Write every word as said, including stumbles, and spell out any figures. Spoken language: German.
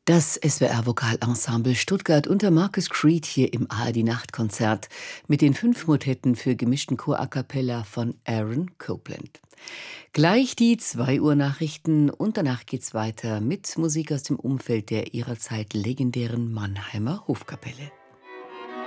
Das S W R-Vokalensemble Stuttgart unter Marcus Creed hier im A R D-Nachtkonzert mit den fünf Motetten für gemischten Chor a cappella von Aaron Copland. Gleich die zwei Uhr Nachrichten und danach geht's weiter mit Musik aus dem Umfeld der ihrer Zeit legendären Mannheimer Hofkapelle.